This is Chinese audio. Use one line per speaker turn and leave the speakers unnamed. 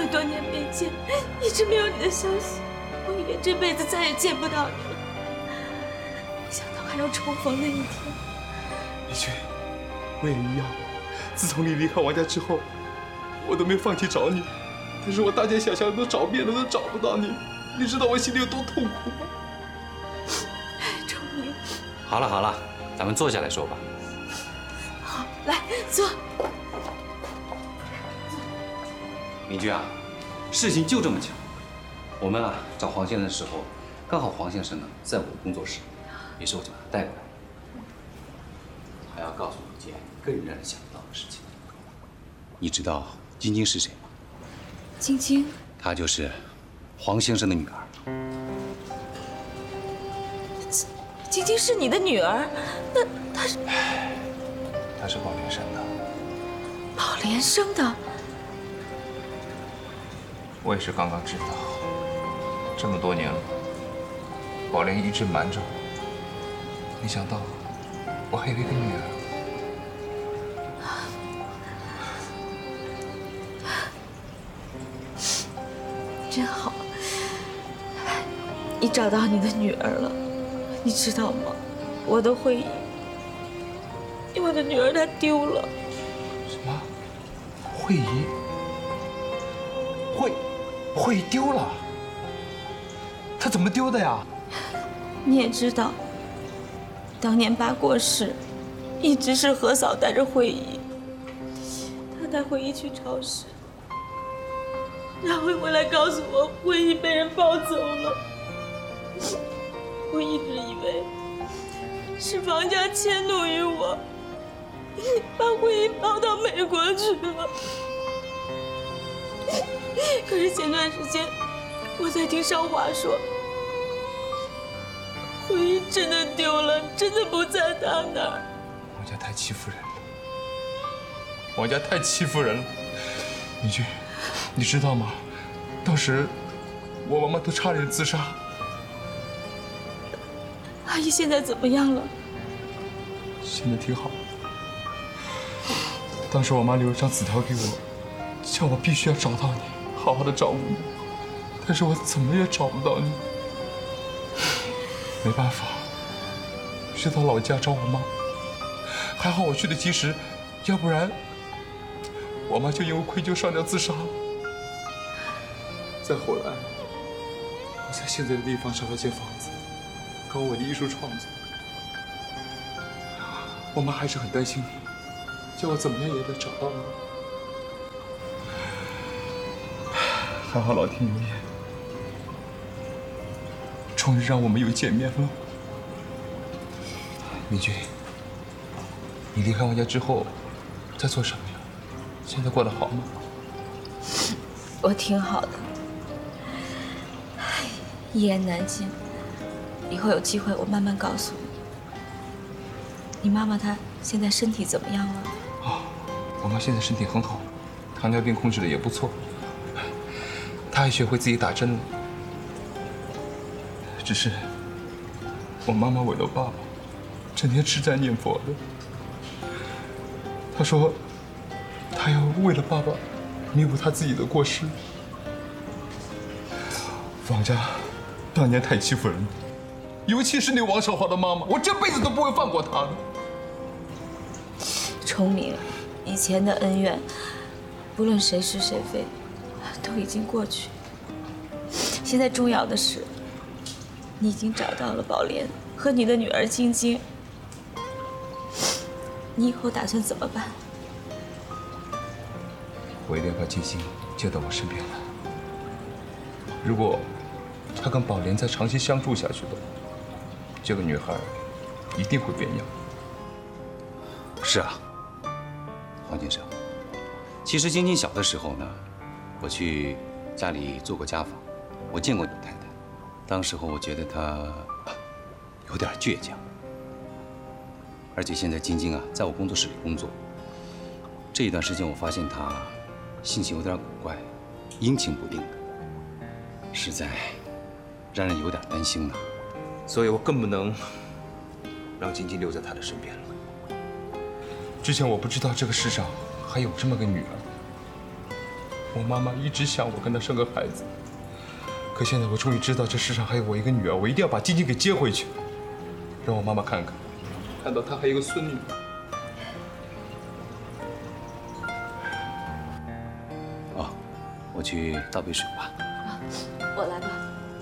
多年没见，一直没有你的消息，我以为这辈子再也见不到你了，没想到还要重逢那一天。
李军，我也一样。自从你离开王家之后，我都没放弃找你，但是我大街小巷都找遍了，都找不到你。你知道我心里有多痛苦吗？
崇明，
好了好了，咱们坐下来说吧。
好，来坐。
明君啊，事情就这么巧，我们啊找黄先生的时候，刚好黄先生呢在我的工作室，于是我就把他带过来。还要告诉你一件更让人想不到的事情。你知道晶晶是谁吗？
晶晶，
她就是黄先生的女儿。
晶晶是你的女儿？那她是？
她是宝莲生的。
宝莲生的？
我也是刚刚知道，这么多年了，宝莲一直瞒着我，没想到我还有一个女儿。
真好，你找到你的女儿了，你知道吗？我的慧仪，我的女儿她丢了。
什么？慧仪？慧仪丢了？她怎么丢的呀？
你也知道，当年爸过世，一直是何嫂带着慧仪，她带慧仪去超市。然后回来告诉我，慧仪被人抱走了。我一直以为是房家迁怒于我，把慧仪抱到美国去了。可是前段时间，我在听少华说，慧仪真的丢了，真的不在他那儿。
王家太欺负人了，王家太欺负人了。明君，你知道吗？当时我妈妈都差点自杀。
阿姨现在怎么样了？
现在挺好。当时我妈留了张纸条给我，叫我必须要找到你，好好的照顾你。但是我怎么也找不到你，没办法，去到老家找我妈。还好我去的及时，要不然我妈就因为愧疚上吊自杀了。再后来，我在现在的地方找了间房子，搞我的艺术创作。我妈还是很担心你，叫我怎么样也得找到你。还好老天有眼，终于让我们又见面了。明君，你离开王家之后，在做什么呀？现在过得好吗？
我挺好的，一言难尽。以后有机会我慢慢告诉你。你妈妈她现在身体怎么样了？
哦，我妈现在身体很好，糖尿病控制的也不错，她还学会自己打针了。只是我妈妈为了爸爸，整天吃斋念佛的。她说，她要为了爸爸弥补她自己的过失。王家当年太欺负人了，尤其是那王少华的妈妈，我这辈子都不会放过她的。
崇明，以前的恩怨，不论谁是谁非，都已经过去。现在重要的是，你已经找到了宝莲和你的女儿晶晶。你以后打算怎么办？
我一定要把晶晶接到我身边来。如果她跟宝莲再长期相处下去的话，这个女孩一定会变样。
是啊，黄先生，其实晶晶小的时候呢，我去家里做过家访，我见过你太太。当时候我觉得她有点倔强，而且现在晶晶啊，在我工作室里工作。这一段时间，我发现她性情有点古怪，阴晴不定的，实在让人有点担心呢。
所以我更不能让晶晶留在她的身边了。之前我不知道这个世上还有这么个女儿， 我妈妈一直想我跟她生个孩子，可现在我终于知道这世上还有我一个女儿，我一定要把晶晶给接回去，让我妈妈看看，看到她还有个孙女。
哦，我去倒杯水吧。
我来吧。